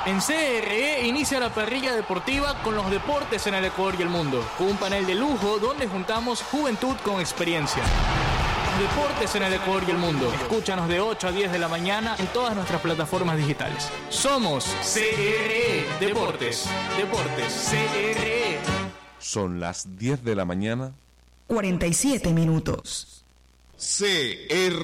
En CRE inicia la parrilla deportiva con los deportes en el Ecuador y el mundo, con un panel de lujo donde juntamos juventud con experiencia. Los deportes en el Ecuador y el mundo. Escúchanos de 8 a 10 de la mañana en todas nuestras plataformas digitales. Somos CRE Deportes. Deportes CRE. Son las 10 de la mañana. 47 minutos. CRE